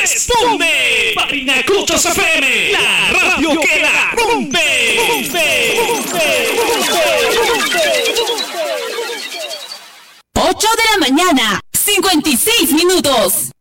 responde. Parinacruchos FM, la radio que la rompe. 8 de la mañana, 56 minutos.